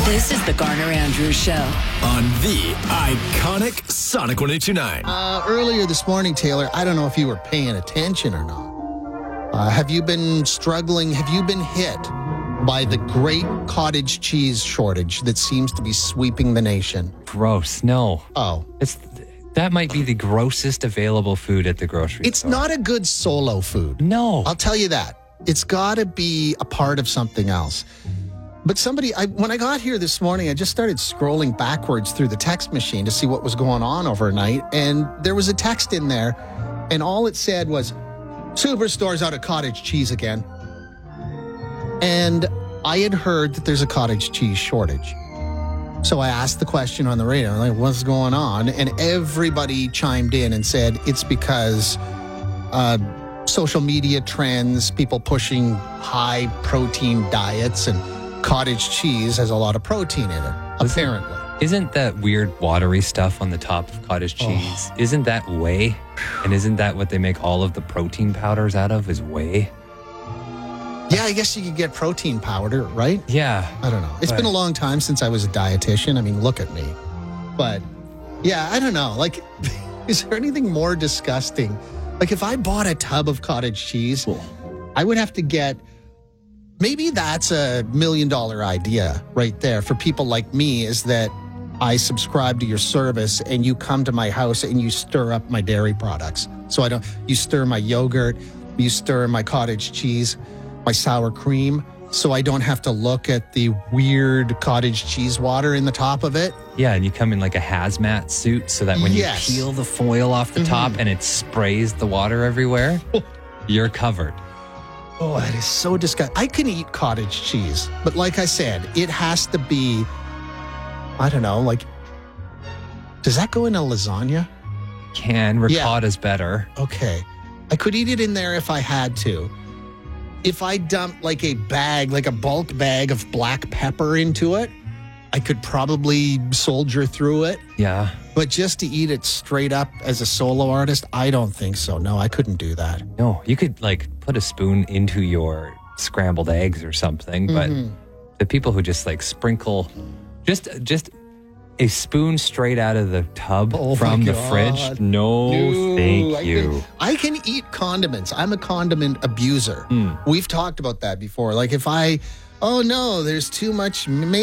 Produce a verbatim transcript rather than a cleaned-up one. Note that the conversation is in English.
This is the Garner Andrews Show on the iconic Sonic one eighty-two point nine. Uh, earlier this morning, Taylor, I don't know if you were paying attention or not. Uh, have you been struggling? Have you been hit by the great cottage cheese shortage that seems to be sweeping the nation? Gross. No. Oh. It's that might be the grossest available food at the grocery It's store. not a good solo food. No. I'll tell you that. It's got to be a part of something else. But somebody, I, when I got here this morning, I just started scrolling backwards through the text machine to see what was going on overnight. And there was a text in there, and all it said was, Superstore's out of cottage cheese again. And I had heard that there's a cottage cheese shortage. So I asked the question on the radio, like, what's going on? And everybody chimed in and said it's because uh, social media trends, people pushing high protein diets, and cottage cheese has a lot of protein in it, apparently. Isn't that weird watery stuff on the top of cottage cheese? Oh. Isn't that whey? And isn't that what they make all of the protein powders out of, is whey? Yeah, I guess you could get protein powder, right? Yeah. I don't know. It's but... been a long time since I was a dietitian. I mean, look at me. But yeah, I don't know. Like, is there anything more disgusting? Like, if I bought a tub of cottage cheese, cool. I would have to get... Maybe that's a million dollar idea right there for people like me, is that I subscribe to your service and you come to my house and you stir up my dairy products. So I don't, you stir my yogurt, you stir my cottage cheese, my sour cream, so I don't have to look at the weird cottage cheese water in the top of it. Yeah, and you come in like a hazmat suit so that when yes. you peel the foil off the mm-hmm. top and it sprays the water everywhere, you're covered. Oh, that is so disgusting. I can eat cottage cheese, but like I said, it has to be, I don't know, like, does that go in a lasagna? Can. Ricotta's yeah. better. Okay. I could eat it in there if I had to. If I dumped like a bag, like a bulk bag of black pepper into it, I could probably soldier through it. Yeah. But just to eat it straight up as a solo artist, I don't think so. No, I couldn't do that. No, you could like put a spoon into your scrambled eggs or something, but mm-hmm. the people who just like sprinkle just just a spoon straight out of the tub oh from the fridge, no, no thank I you. Can, I can eat condiments. I'm a condiment abuser. Mm. We've talked about that before. Like if I, oh no, there's too much